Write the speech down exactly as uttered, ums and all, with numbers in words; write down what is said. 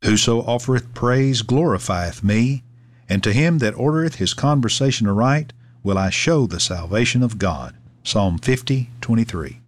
Whoso offereth praise glorifieth me, and to him that ordereth his conversation aright will I show the salvation of God. Psalm fifty, twenty-three.